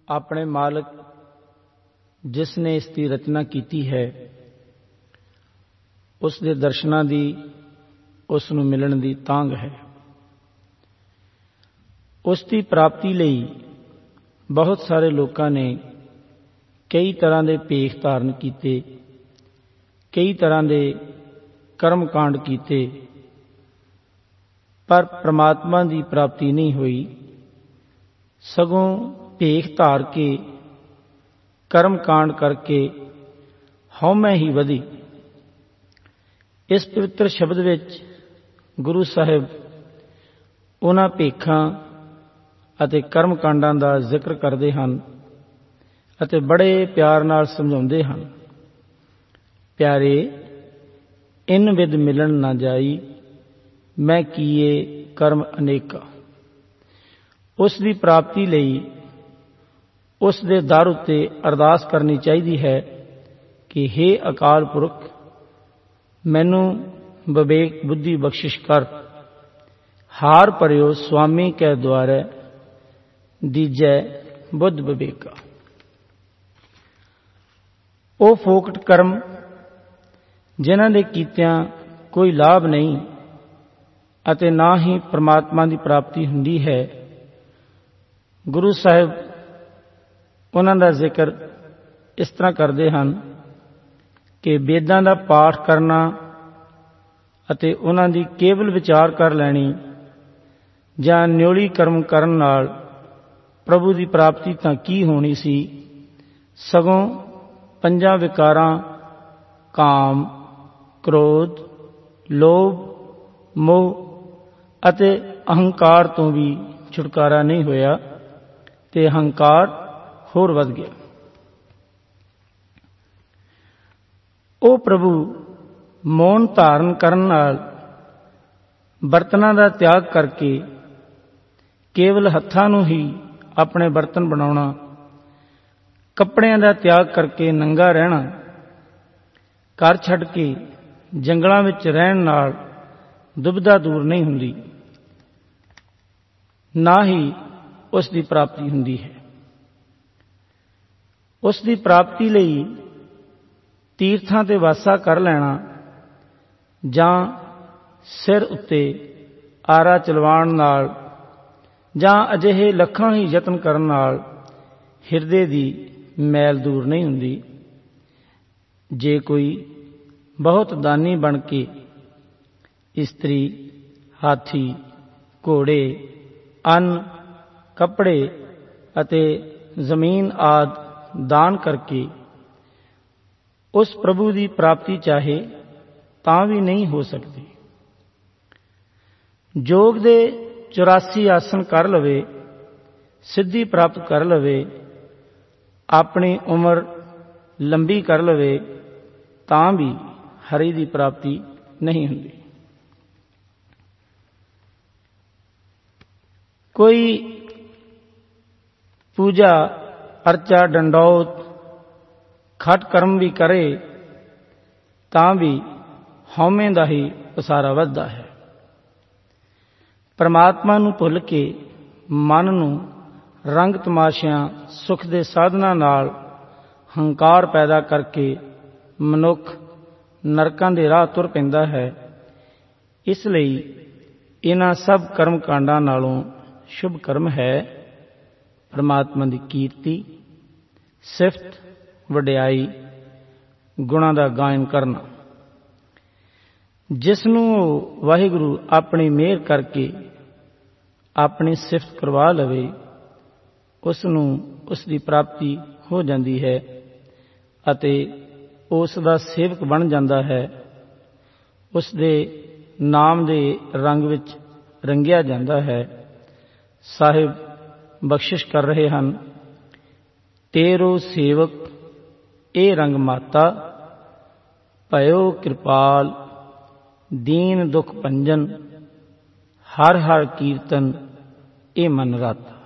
ਆਪਣੇ ਮਾਲਕ ਜਿਸ ਨੇ ਇਸ ਦੀ ਰਚਨਾ ਕੀਤੀ ਹੈ ਉਸ ਦੇ ਦਰਸ਼ਨਾਂ ਦੀ, ਉਸ ਨੂੰ ਮਿਲਣ ਦੀ ਤਾਂਘ ਹੈ। ਉਸ ਦੀ ਪ੍ਰਾਪਤੀ ਲਈ ਬਹੁਤ ਸਾਰੇ ਲੋਕਾਂ ਨੇ ਕਈ ਤਰ੍ਹਾਂ ਦੇ ਭੇਖ ਧਾਰਨ ਕੀਤੇ, ਕਈ ਤਰ੍ਹਾਂ ਦੇ ਕਰਮ ਕਾਂਡ ਕੀਤੇ, ਪਰ ਪ੍ਰਮਾਤਮਾ ਦੀ ਪ੍ਰਾਪਤੀ ਨਹੀਂ ਹੋਈ। ਸਗੋਂ ਭੇਖ ਧਾਰ ਕੇ, ਕਰਮ ਕਾਂਡ ਕਰਕੇ ਹਉਮੈ ਹੀ ਵਧੀ। ਇਸ ਪਵਿੱਤਰ ਸ਼ਬਦ ਵਿੱਚ ਗੁਰੂ ਸਾਹਿਬ ਉਹਨਾਂ ਭੇਖਾਂ ਅਤੇ ਕਰਮ ਕਾਂਡਾਂ ਦਾ ਜ਼ਿਕਰ ਕਰਦੇ ਹਨ ਅਤੇ ਬੜੇ ਪਿਆਰ ਨਾਲ ਸਮਝਾਉਂਦੇ ਹਨ। ਪਿਆਰੇ, ਇਨ ਵਿਦ ਮਿਲਣ ਨਾ ਜਾਈ, ਮੈਂ ਕੀਏ ਕਰਮ ਅਨੇਕਾ। ਉਸ ਦੀ ਪ੍ਰਾਪਤੀ ਲਈ ਉਸ ਦੇ ਦਰ ਉੱਤੇ ਅਰਦਾਸ ਕਰਨੀ ਚਾਹੀਦੀ ਹੈ ਕਿ ਹੇ ਅਕਾਲ ਪੁਰਖ, ਮੈਨੂੰ ਵਿਵੇਕ ਬੁੱਧੀ ਬਖਸ਼ਿਸ਼ ਕਰ। ਹਾਰ ਭਰਿਓ ਸੁਆਮੀ ਕੈ ਦੁਆਰੈ, ਦੀਜੈ ਬੁੱਧ ਵਿਵੇਕਾ। ਉਹ ਫੋਕਟ ਕਰਮ ਜਿਨ੍ਹਾਂ ਦੇ ਕੀਤਿਆਂ ਕੋਈ ਲਾਭ ਨਹੀਂ ਅਤੇ ਨਾ ਹੀ ਪ੍ਰਮਾਤਮਾ ਦੀ ਪ੍ਰਾਪਤੀ ਹੁੰਦੀ ਹੈ, ਗੁਰੂ ਸਾਹਿਬ ਉਹਨਾਂ ਦਾ ਜ਼ਿਕਰ ਇਸ ਤਰ੍ਹਾਂ ਕਰਦੇ ਹਨ ਕਿ ਵੇਦਾਂ ਦਾ ਪਾਠ ਕਰਨਾ ਅਤੇ ਉਹਨਾਂ ਦੀ ਕੇਵਲ ਵਿਚਾਰ ਕਰ ਲੈਣੀ ਜਾਂ ਨਿਉਲੀ ਕਰਮ ਕਰਨ ਨਾਲ ਪ੍ਰਭੂ ਦੀ ਪ੍ਰਾਪਤੀ ਤਾਂ ਕੀ ਹੋਣੀ ਸੀ, ਸਗੋਂ ਪੰਜਾਂ ਵਿਕਾਰਾਂ ਕਾਮ, ਕ੍ਰੋਧ, ਲੋਭ, ਮੋਹ ਅਤੇ ਅਹੰਕਾਰ ਤੋਂ ਵੀ ਛੁਟਕਾਰਾ ਨਹੀਂ ਹੋਇਆ ਤੇ ਅਹੰਕਾਰ ਹੋਰ ਵੱਧ ਗਿਆ। ਉਹ ਪ੍ਰਭੂ ਮੌਨ ਧਾਰਨ ਕਰਨ ਨਾਲ ਬਰਤਨਾਂ ਦਾ ਤਿਆਗ ਕਰਕੇ ਕੇਵਲ ਹੱਥਾਂ ਨੂੰ ਹੀ ਆਪਣੇ ਬਰਤਨ ਬਣਾਉਣਾ, ਕੱਪੜਿਆਂ ਦਾ ਤਿਆਗ ਕਰਕੇ ਨੰਗਾ ਰਹਿਣਾ, ਘਰ ਛੱਡ ਕੇ ਜੰਗਲਾਂ ਵਿੱਚ ਰਹਿਣ ਨਾਲ ਦੁਬਿਧਾ ਦੂਰ ਨਹੀਂ ਹੁੰਦੀ, ਨਾ ਹੀ ਉਸ ਦੀ ਪ੍ਰਾਪਤੀ ਹੁੰਦੀ ਹੈ। ਉਸ ਦੀ ਪ੍ਰਾਪਤੀ ਲਈ ਤੀਰਥਾਂ ਤੇ ਵਾਸਾ ਕਰ ਲੈਣਾ ਜਾਂ ਸਿਰ ਉੱਤੇ ਆਰਾ ਚਲਵਾਉਣ ਨਾਲ ਜਾਂ ਅਜਿਹੇ ਲੱਖਾਂ ਹੀ ਯਤਨ ਕਰਨ ਨਾਲ ਹਿਰਦੇ ਦੀ ਮੈਲ ਦੂਰ ਨਹੀਂ ਹੁੰਦੀ। ਜੇ ਕੋਈ ਬਹੁਤ ਦਾਨੀ ਬਣ ਕੇ ਇਸਤਰੀ, ਹਾਥੀ, ਘੋੜੇ, ਅੰਨ, ਕੱਪੜੇ ਅਤੇ ਜ਼ਮੀਨ ਆਦਿ ਦਾਨ ਕਰਕੇ ਉਸ ਪ੍ਰਭੂ ਦੀ ਪ੍ਰਾਪਤੀ ਚਾਹੇ ਤਾਂ ਵੀ ਨਹੀਂ ਹੋ ਸਕਦੀ। ਯੋਗ ਦੇ 84 ਆਸਨ ਕਰ ਲਵੇ, ਸਿੱਧੀ ਪ੍ਰਾਪਤ ਕਰ ਲਵੇ, ਆਪਣੀ ਉਮਰ ਲੰਬੀ ਕਰ ਲਵੇ, ਤਾਂ ਵੀ ਹਰੀ ਦੀ ਪ੍ਰਾਪਤੀ ਨਹੀਂ ਹੁੰਦੀ। ਕੋਈ ਪੂਜਾ ਅਰਚਾ, ਡੰਡੌਤ, ਖਟ ਕਰਮ ਵੀ ਕਰੇ ਤਾਂ ਵੀ ਹਉਮੈ ਦਾ ਹੀ ਪਸਾਰਾ ਵੱਧਦਾ ਹੈ। ਪਰਮਾਤਮਾ ਨੂੰ ਭੁੱਲ ਕੇ ਮਨ ਨੂੰ ਰੰਗ ਤਮਾਸ਼ਿਆਂ, ਸੁਖ ਦੇ ਸਾਧਨਾਂ ਨਾਲ ਹੰਕਾਰ ਪੈਦਾ ਕਰਕੇ ਮਨੁੱਖ ਨਰਕਾਂ ਦੇ ਰਾਹ ਤੁਰ ਪੈਂਦਾ ਹੈ। ਇਸ ਲਈ ਇਹਨਾਂ ਸਭ ਕਰਮ ਕਾਂਡਾਂ ਨਾਲੋਂ ਸ਼ੁਭ ਕਰਮ ਹੈ ਪਰਮਾਤਮਾ ਦੀ ਕੀਰਤੀ, ਸਿਫਤ, ਵਡਿਆਈ, ਗੁਣਾਂ ਦਾ ਗਾਇਨ ਕਰਨਾ। ਜਿਸ ਨੂੰ ਉਹ ਵਾਹਿਗੁਰੂ ਆਪਣੀ ਮਿਹਰ ਕਰਕੇ ਆਪਣੀ ਸਿਫਤ ਕਰਵਾ ਲਵੇ, ਉਸ ਨੂੰ ਉਸ ਦੀ ਪ੍ਰਾਪਤੀ ਹੋ ਜਾਂਦੀ ਹੈ ਅਤੇ ਉਸ ਦਾ ਸੇਵਕ ਬਣ ਜਾਂਦਾ ਹੈ। ਉਸ ਦੇ ਨਾਮ ਦੇ ਰੰਗ ਵਿੱਚ ਰੰਗਿਆ ਜਾਂਦਾ ਹੈ। ਸਾਹਿਬ ਬਖਸ਼ਿਸ਼ ਕਰ ਰਹੇ ਹਨ, ਤੇਰੋ ਸੇਵਕ ਇਹ ਰੰਗ ਮਾਤਾ, ਭਇਓ ਕਿਰਪਾਲ ਦੀਨ ਦੁਖ ਭੰਜਨ, ਹਰ ਹਰ ਕੀਰਤਨ ਇਹ ਮਨ ਰਾਤਾ।